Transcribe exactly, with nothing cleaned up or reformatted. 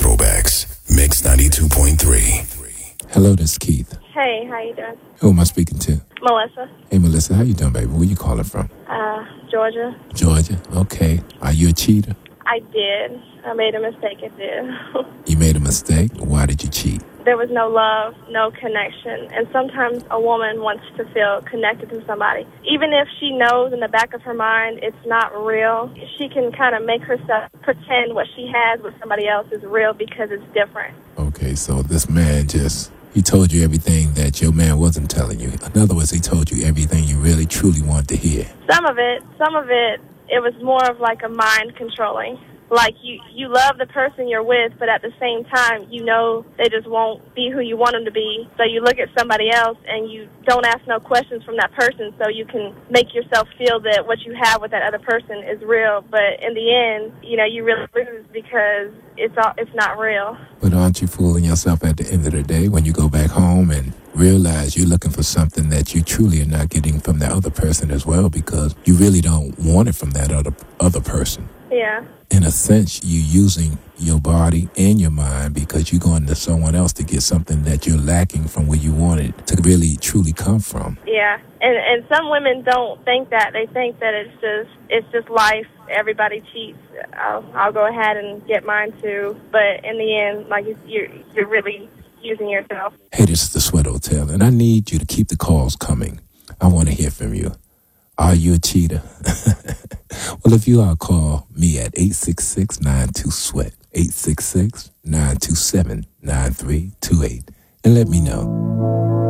Throwbacks. Mix ninety-two point three. Hello, this is Keith. Hey, how you doing? Who am I speaking to? Melissa. Hey, Melissa, how you doing, baby? Where you calling from? Uh, Georgia. Georgia. Okay. Are you a cheater? I did. I made a mistake. I did. You made a mistake? Why did you cheat? There was no love, no connection. And sometimes a woman wants to feel connected to somebody. Even if she knows in the back of her mind it's not real, she can kind of make herself pretend what she has with somebody else is real because it's different. Okay, so this man just, he told you everything that your man wasn't telling you. In other words, he told you everything you really, truly wanted to hear. Some of it, some of it, it was more of like a mind controlling. Like, you, you love the person you're with, but at the same time, you know they just won't be who you want them to be. So you look at somebody else and you don't ask no questions from that person so you can make yourself feel that what you have with that other person is real. But in the end, you know, you really lose because it's all, it's not real. But aren't you fooling yourself at the end of the day when you go back home and realize you're looking for something that you truly are not getting from that other person as well because you really don't want it from that other other person? Yeah. In a sense, you're using your body and your mind because you're going to someone else to get something that you're lacking from where you want it to really, truly come from. Yeah, and and some women don't think that. They think that it's just it's just life. Everybody cheats. I'll, I'll go ahead and get mine too. But in the end, like, it's, you're you're really using yourself. Hey, this is the Sweat Hotel, and I need you to keep the calls coming. I want to hear from you. Are you a cheater? Well, if you are, call me at eight six six, nine two, sweat, eight six six, nine two seven, nine three two eight, and let me know.